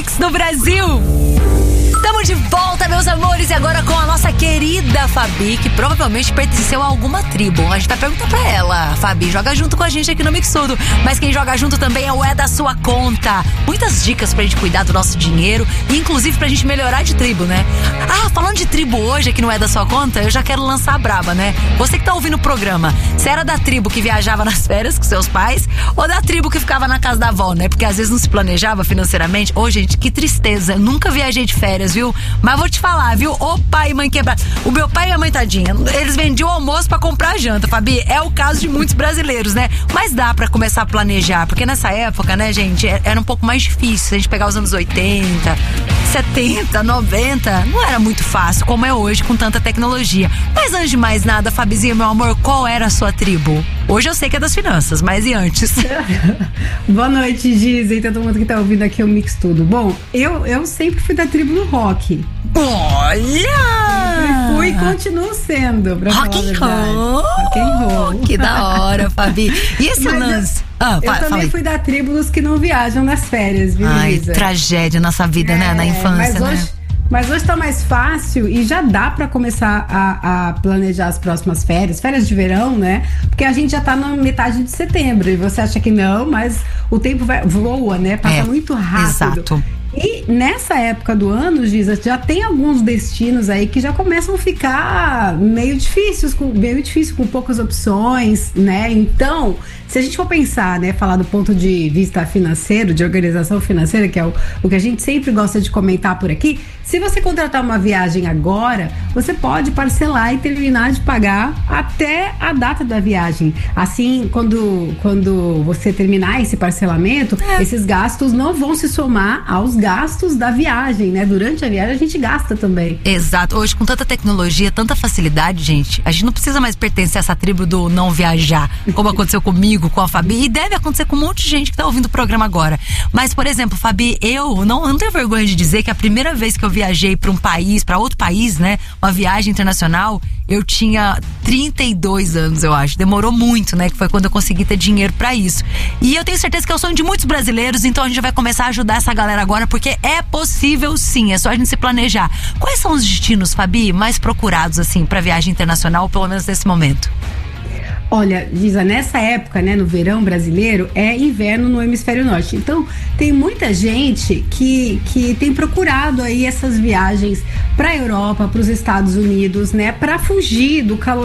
Mix no Brasil. Estamos de volta, meus amores, e agora com a nossa querida Fabi, que provavelmente pertenceu a alguma tribo. A gente tá perguntando pra ela. Fabi, joga junto com a gente aqui no Mixudo. Mas quem joga junto também é o É da Sua Conta. Muitas dicas pra gente cuidar do nosso dinheiro e inclusive pra gente melhorar de tribo, né? Ah, falando de tribo hoje aqui no É da Sua Conta, eu já quero lançar a braba, né? Você que tá ouvindo o programa, você era da tribo que viajava nas férias com seus pais ou da tribo que ficava na casa da avó, né? Porque às vezes não se planejava financeiramente. Ô, gente, que tristeza. Eu nunca viajei de férias, viu? Mas vou te falar, viu? Ô pai e mãe quebrados. O meu pai e a mãe, tadinha, eles vendiam o almoço pra comprar a janta, Fabi. É o caso de muitos brasileiros, né? Mas dá pra começar a planejar, porque nessa época, né, gente, era um pouco mais difícil. Se a gente pegar os anos 80, 70, 90, não era muito fácil, como é hoje, com tanta tecnologia. Mas antes de mais nada, Fabizinha, meu amor, qual era a sua tribo? Hoje eu sei que é das finanças, mas e antes? Boa noite, Giz, e todo mundo que tá ouvindo aqui o Mix Tudo. Bom, eu sempre fui da tribo do rock. Olha! Fui e continuo sendo, pra rock and roll! Rock and roll! Que da hora, Fabi! E esse lance? Eu também fui da tribo dos que não viajam nas férias, viu, Ai, Lisa? Tragédia nossa vida, né? Na infância, Mas hoje tá mais fácil e já dá pra começar a planejar as próximas férias de verão, né? Porque a gente já tá na metade de setembro e você acha que não, mas o tempo voa, né? Passa muito rápido. Exato. E nessa época do ano, Giza, já tem alguns destinos aí que já começam a ficar meio difícil, com poucas opções, né? Então, se a gente for pensar, né, falar do ponto de vista financeiro, de organização financeira, que é o que a gente sempre gosta de comentar por aqui, se você contratar uma viagem agora, você pode parcelar e terminar de pagar até a data da viagem. Assim, quando você terminar esse parcelamento, esses gastos não vão se somar aos gastos da viagem, né? Durante a viagem a gente gasta também. Exato. Hoje, com tanta tecnologia, tanta facilidade, gente, a gente não precisa mais pertencer a essa tribo do não viajar, como aconteceu comigo, com a Fabi, e deve acontecer com um monte de gente que tá ouvindo o programa agora. Mas, por exemplo, Fabi, eu não tenho vergonha de dizer que a primeira vez que eu viajei para outro país, né, uma viagem internacional, eu tinha 32 anos, eu acho. Demorou muito, né, que foi quando eu consegui ter dinheiro pra isso. E eu tenho certeza que é o sonho de muitos brasileiros, então a gente vai começar a ajudar essa galera agora, porque é possível sim, é só a gente se planejar. Quais são os destinos, Fabi, mais procurados, assim, pra viagem internacional, pelo menos nesse momento? Olha, Giza, nessa época, né, no verão brasileiro, é inverno no hemisfério norte. Então, tem muita gente que tem procurado aí essas viagens para a Europa, para os Estados Unidos, né, para fugir do calor